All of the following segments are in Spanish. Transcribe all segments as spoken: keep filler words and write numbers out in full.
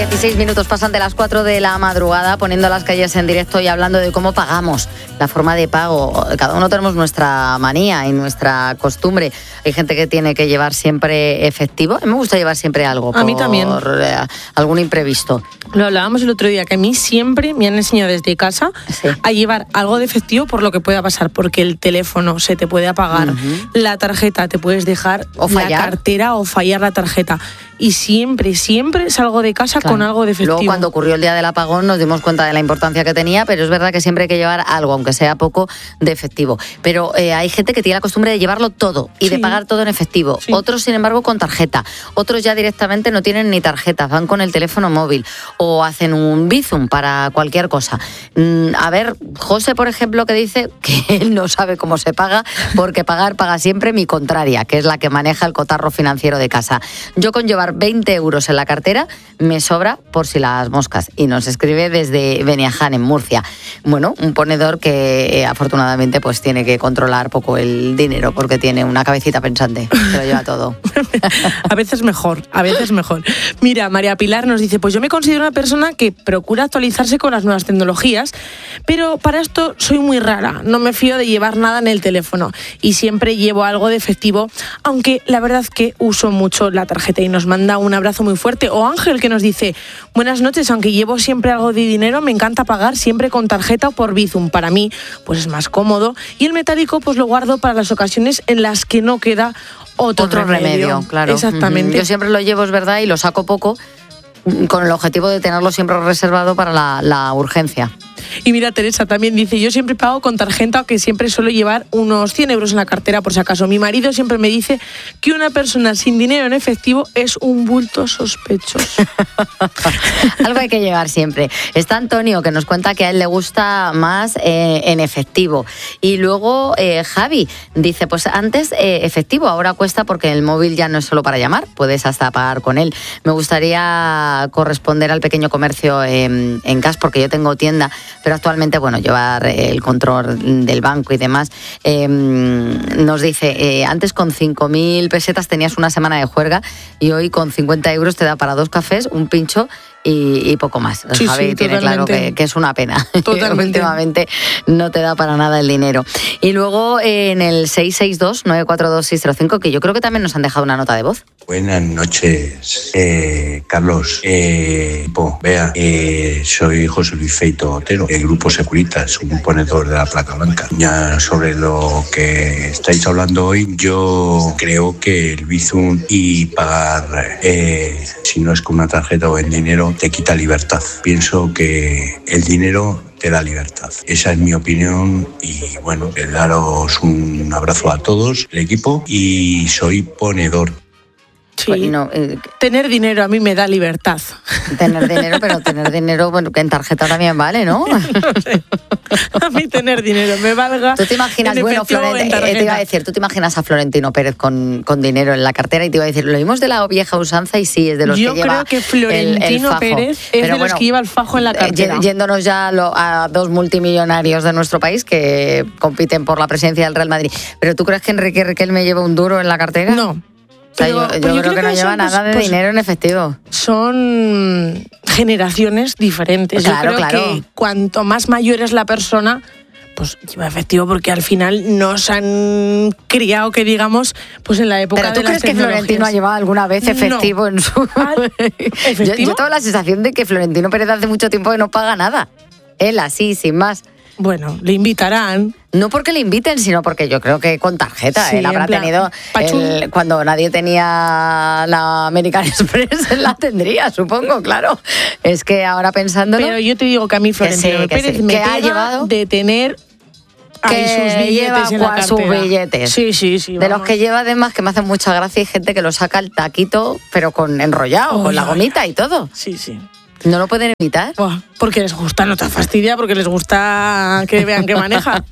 dieciséis minutos pasan de las cuatro de la madrugada, poniendo las calles en directo y hablando de cómo pagamos, la forma de pago. Cada uno tenemos nuestra manía y nuestra costumbre. Hay gente que tiene que llevar siempre efectivo. A mí me gusta llevar siempre algo. A mí también. Por eh, algún imprevisto. Lo hablábamos el otro día, que a mí siempre me han enseñado desde casa Sí. a llevar algo de efectivo por lo que pueda pasar, porque el teléfono se te puede apagar, Uh-huh. la tarjeta te puedes dejar, O fallar. la cartera o fallar la tarjeta. Y siempre, siempre salgo de casa Claro. con algo de efectivo. Luego, cuando ocurrió el día del apagón, nos dimos cuenta de la importancia que tenía, pero es verdad que siempre hay que llevar algo, aunque sea poco, de efectivo. Pero eh, hay gente que tiene la costumbre de llevarlo todo y Sí. de pagar todo en efectivo. Sí. Otros, sin embargo, con tarjeta. Otros ya directamente no tienen ni tarjeta, van con el teléfono móvil o hacen un Bizum para cualquier cosa. Mm, a ver, José, por ejemplo, que dice que él no sabe cómo se paga, porque pagar paga siempre mi contraria, que es la que maneja el cotarro financiero de casa. Yo con llevar veinte euros en la cartera me sobra por si las moscas. Y nos escribe desde Beniaján, en Murcia. Bueno, un ponedor que eh, afortunadamente pues tiene que controlar poco el dinero porque tiene una cabecita pensante, se lo lleva todo. A veces mejor, a veces mejor. Mira, María Pilar nos dice, pues yo me considero una persona que procura actualizarse con las nuevas tecnologías, pero para esto soy muy rara, no me fío de llevar nada en el teléfono y siempre llevo algo de efectivo, aunque la verdad que uso mucho la tarjeta. Y nos manda un abrazo muy fuerte. O Ángel, que nos dice, buenas noches, aunque llevo siempre algo de dinero, me encanta pagar siempre con tarjeta o por Bizum. Para mí pues es más cómodo, y el metálico pues lo guardo para las ocasiones en las que no queda otro, Otro remedio, claro. Exactamente. Yo siempre lo llevo, es verdad, y lo saco poco, con el objetivo de tenerlo siempre reservado para la, la urgencia. Y mira, Teresa también dice, yo siempre pago con tarjeta, aunque siempre suelo llevar unos cien euros en la cartera por si acaso. Mi marido siempre me dice que una persona sin dinero en efectivo es un bulto sospechoso. Algo hay que llevar siempre. Está Antonio, que nos cuenta que a él le gusta más eh, en efectivo. Y luego eh, Javi dice, pues antes eh, efectivo, ahora cuesta porque el móvil ya no es solo para llamar, puedes hasta pagar con él. Me gustaría corresponder al pequeño comercio en, en cash, porque yo tengo tienda, pero actualmente, bueno, llevar el control del banco y demás. Eh, nos dice, eh, antes con cinco mil pesetas tenías una semana de juerga y hoy con cincuenta euros te da para dos cafés, un pincho y, y poco más. Sí, Javi sí, tiene claro que, que es una pena. Totalmente. Últimamente no te da para nada el dinero. Y luego eh, en el seis seis dos, nueve cuatro dos, seis cero cinco, que yo creo que también nos han dejado una nota de voz. Buenas noches, eh, Carlos, eh, po, Bea, eh, soy José Luis Feito Otero, del Grupo Securitas, un ponedor de la placa blanca. Ya sobre lo que estáis hablando hoy, yo creo que el Bizum y pagar, eh, si no es con una tarjeta o en dinero, te quita libertad. Pienso que el dinero te da libertad. Esa es mi opinión y bueno, daros un abrazo a todos, el equipo, y soy ponedor. Sí. Pues no, eh, Tener dinero a mí me da libertad. tener dinero, pero tener dinero, bueno, que en tarjeta también vale, ¿no? No sé. A mí tener dinero me valga. Tú te imaginas, en bueno, efectivo o en Florentino, eh, te iba a tarjeta. decir, tú te imaginas a Florentino Pérez con, con dinero en la cartera, y te iba a decir, lo vimos de la vieja usanza y sí, es de los Yo que lleva creo que el- el Florentino fajo. Pérez es Pero de los bueno, que lleva el fajo en la eh, cartera. Yéndonos ya a, lo- a dos multimillonarios de nuestro país que compiten por la presidencia del Real Madrid. ¿Pero tú crees que Enrique Riquelme lleva un duro en la cartera? No. O sea, Pero- yo, pero yo creo que no son, lleva pues, nada de pues, dinero en efectivo. Son generaciones diferentes. Claro, Yo creo claro. que cuanto más mayor es la persona, pues lleva efectivo, porque al final nos han criado, que digamos, pues en la época ¿Pero tú de las crees que Florentino tecnologías. ha llevado alguna vez efectivo No. en su...? Ah, ¿efectivo? Yo, yo tengo la sensación de que Florentino Pérez hace mucho tiempo que no paga nada. Él así, sin más. Bueno, le invitarán. No porque le inviten, sino porque yo creo que con tarjeta. Sí, él habrá en plan, tenido... pachún. el- cuando nadie tenía la American Express, él la tendría, supongo, claro. Es que ahora pensándolo... Pero yo te digo que a mí Florentino sí, que Pérez sí. me Que ha pega llevado- de tener ahí que sus billetes lleva en la cua- sus cartera. billetes. Sí, sí, sí. De los vamos. que lleva, además, que me hacen mucha gracia, hay gente que lo saca el taquito, pero con enrollado, Oh, con la ya, gomita y todo. Sí, sí. ¿No lo pueden evitar? Buah, porque les gusta, no te fastidia, porque les gusta que vean que maneja.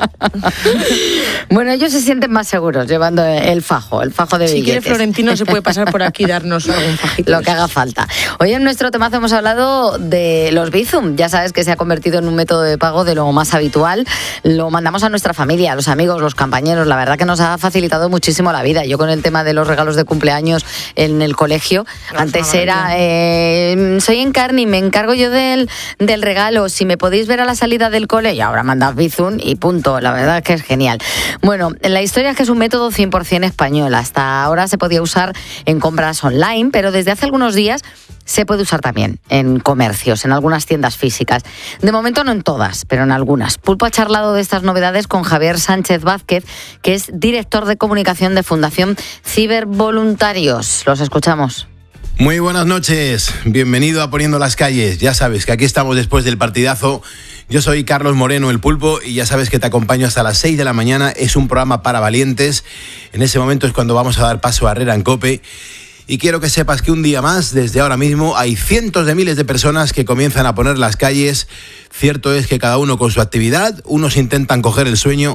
Bueno, ellos se sienten más seguros llevando el fajo, el fajo de si billetes. Si quiere Florentino se puede pasar por aquí y darnos algún fajito. Lo que haga falta. Hoy en nuestro temazo hemos hablado de los Bizum. Ya sabes que se ha convertido en un método de pago de lo más habitual. Lo mandamos a nuestra familia, a los amigos, los compañeros. La verdad que nos ha facilitado muchísimo la vida. Yo con el tema de los regalos de cumpleaños en el colegio, no, antes no, era, eh, soy Encarni, me encargo yo del, del regalo. Si me podéis ver a la salida del cole, y ahora mandad Bizum y punto. La verdad es que es genial. Bueno, la historia es que es un método cien por ciento español. Hasta ahora se podía usar en compras online, pero desde hace algunos días se puede usar también en comercios, en algunas tiendas físicas. De momento no en todas, pero en algunas. Pulpo ha charlado de estas novedades con Javier Sánchez Vázquez, que es director de comunicación de Fundación Cibervoluntarios. Los escuchamos. Muy buenas noches, bienvenido a Poniendo las Calles. Ya sabes que aquí estamos después del partidazo. Yo soy Carlos Moreno, el Pulpo, y ya sabes que te acompaño hasta las seis de la mañana. Es un programa para valientes. En ese momento es cuando vamos a dar paso a Herrera en COPE. Y quiero que sepas que un día más, desde ahora mismo, hay cientos de miles de personas que comienzan a poner las calles. Cierto es que cada uno con su actividad, unos intentan coger el sueño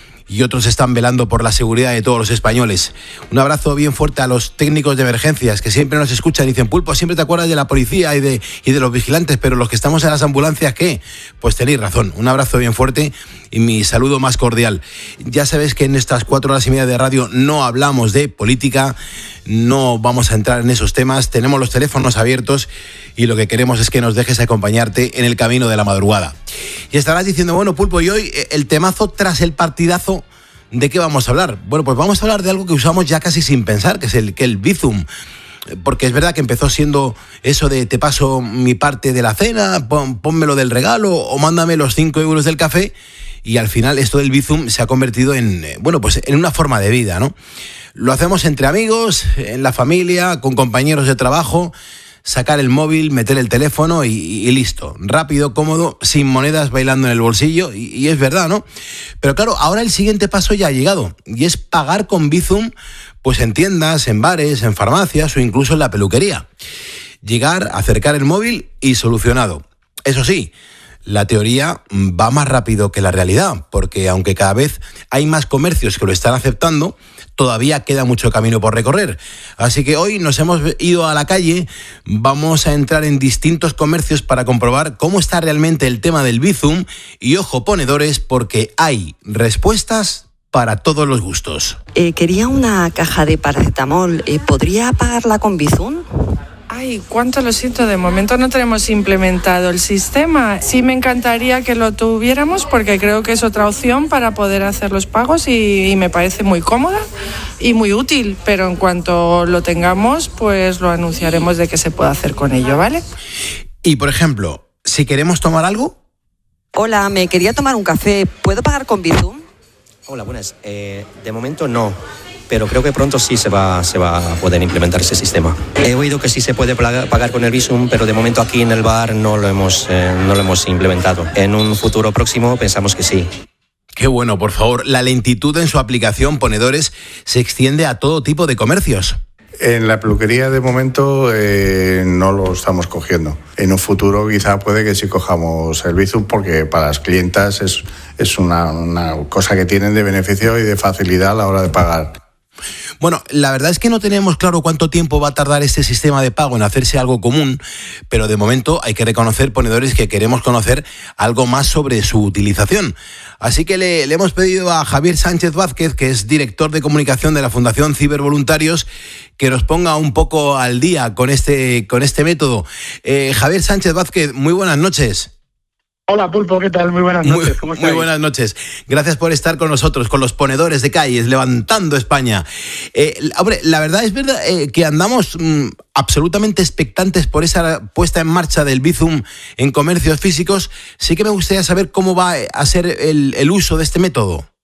y otros están velando por la seguridad de todos los españoles. Un abrazo bien fuerte a los técnicos de emergencias que siempre nos escuchan y dicen: Pulpo, siempre te acuerdas de la policía y de, y de los vigilantes, pero los que estamos en las ambulancias, ¿qué? Pues tenéis razón. Un abrazo bien fuerte y mi saludo más cordial. Ya sabes que en estas cuatro horas y media de radio no hablamos de política, no vamos a entrar en esos temas, tenemos los teléfonos abiertos y lo que queremos es que nos dejes acompañarte en el camino de la madrugada. Y estarás diciendo: bueno, Pulpo, y hoy el temazo tras el partidazo, ¿de qué vamos a hablar? Bueno, pues vamos a hablar de algo que usamos ya casi sin pensar, que es el, que el Bizum. Porque es verdad que empezó siendo eso de te paso mi parte de la cena, pon, pónmelo del regalo o mándame los cinco euros del café, y al final esto del Bizum se ha convertido en, bueno, pues en una forma de vida, ¿no? Lo hacemos entre amigos, en la familia, con compañeros de trabajo. Sacar el móvil, meter el teléfono y, y listo. Rápido, cómodo, sin monedas, bailando en el bolsillo. Y, y es verdad, ¿no? Pero claro, ahora el siguiente paso ya ha llegado. Y es pagar con Bizum, pues en tiendas, en bares, en farmacias o incluso en la peluquería. Llegar, acercar el móvil y solucionado. Eso sí, la teoría va más rápido que la realidad, porque aunque cada vez hay más comercios que lo están aceptando, todavía queda mucho camino por recorrer. Así que hoy nos hemos ido a la calle, vamos a entrar en distintos comercios para comprobar cómo está realmente el tema del Bizum y, ojo, ponedores, porque hay respuestas para todos los gustos. Eh, quería una caja de paracetamol. Eh, ¿Podría pagarla con Bizum? Ay, cuánto lo siento, de momento no tenemos implementado el sistema. Sí me encantaría que lo tuviéramos porque creo que es otra opción para poder hacer los pagos y, y me parece muy cómoda y muy útil, pero en cuanto lo tengamos, pues lo anunciaremos de qué se puede hacer con ello, ¿vale? Y, por ejemplo, si queremos tomar algo... Hola, me quería tomar un café. ¿Puedo pagar con Bizum? Hola, buenas. Eh, de momento no. Pero creo que pronto sí se va, se va a poder implementar ese sistema. He oído que sí se puede pagar con el Bizum, pero de momento aquí en el bar no lo hemos, eh, no lo hemos implementado. En un futuro próximo pensamos que sí. Qué bueno, por favor. La lentitud en su aplicación, ponedores, se extiende a todo tipo de comercios. En la peluquería de momento eh, no lo estamos cogiendo. En un futuro quizá puede que sí cojamos el Bizum porque para las clientas es, es una, una cosa que tienen de beneficio y de facilidad a la hora de pagar. Bueno, la verdad es que no tenemos claro cuánto tiempo va a tardar este sistema de pago en hacerse algo común, pero de momento hay que reconocer, ponedores, que queremos conocer algo más sobre su utilización. Así que le, le hemos pedido a Javier Sánchez Vázquez, que es director de comunicación de la Fundación Cibervoluntarios, que nos ponga un poco al día con este, con este método. Eh, Javier Sánchez Vázquez, muy buenas noches. Hola, Pulpo, ¿qué tal? Muy buenas noches. Muy, ¿Cómo estáis? Muy buenas noches. Gracias por estar con nosotros, con los ponedores de calles, levantando España. Eh, hombre, la verdad es verdad eh, que andamos mm, absolutamente expectantes por esa puesta en marcha del Bizum en comercios físicos. Sí que me gustaría saber cómo va a ser el, el uso de este método.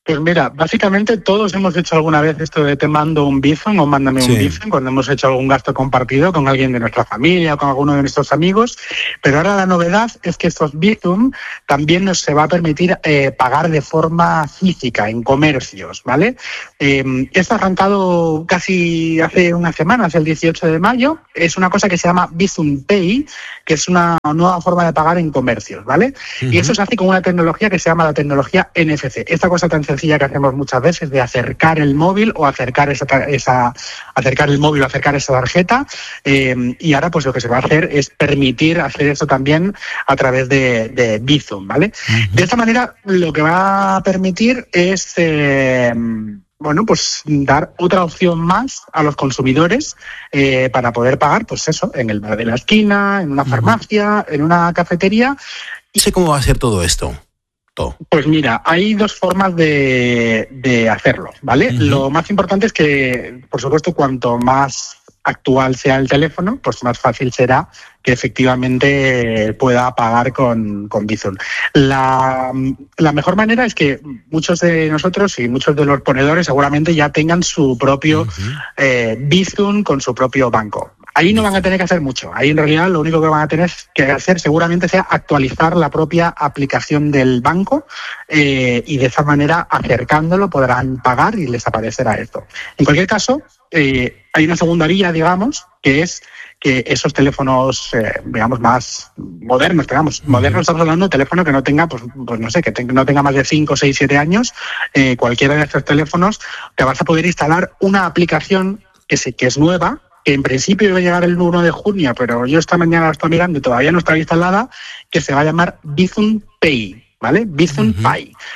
Pues mira, básicamente todos hemos hecho alguna vez esto de te mando un Bizum o mándame sí. un Bizum cuando hemos hecho algún gasto compartido con alguien de nuestra familia o con alguno de nuestros amigos, pero ahora la novedad es que estos Bizum también nos se va a permitir eh, pagar de forma física en comercios, ¿vale? Eh, esto ha arrancado casi hace unas semanas, el dieciocho de mayo, es una cosa que se llama Bizum Pay, que es una nueva forma de pagar en comercios, ¿vale? Uh-huh. Y eso se hace con una tecnología que se llama la tecnología N F C, esta cosa tan sencilla que hacemos muchas veces de acercar el móvil o acercar esa, esa acercar el móvil o acercar esa tarjeta eh, y ahora pues lo que se va a hacer es permitir hacer eso también a través de, de Bizum, ¿vale? Uh-huh. De esta manera lo que va a permitir es eh, bueno, pues dar otra opción más a los consumidores eh, para poder pagar, pues eso, en el bar de la esquina, en una farmacia, uh-huh. en una cafetería. No sé cómo va a ser todo esto. Todo. Pues mira, hay dos formas de, de hacerlo, ¿vale? Uh-huh. Lo más importante es que, por supuesto, cuanto más actual sea el teléfono, pues más fácil será que efectivamente pueda pagar con, con Bizum. La, la mejor manera es que muchos de nosotros y muchos de los ponedores seguramente ya tengan su propio uh-huh. eh, Bizum con su propio banco. Ahí no van a tener que hacer mucho. Ahí en realidad lo único que van a tener que hacer seguramente sea actualizar la propia aplicación del banco eh, y de esa manera acercándolo podrán pagar y les aparecerá esto. En cualquier caso, eh, hay una segunda vía, digamos, que es que esos teléfonos, eh, digamos, más modernos, digamos, modernos estamos hablando de teléfono que no tenga, pues, pues no sé, que te, no tenga más de cinco, seis, siete años, eh, cualquiera de estos teléfonos, te vas a poder instalar una aplicación que, se, que es nueva, que en principio iba a llegar el uno de junio, pero yo esta mañana la estoy mirando y todavía no está instalada, que se va a llamar Bizum Pay, ¿vale? Bizum uh-huh. Pay.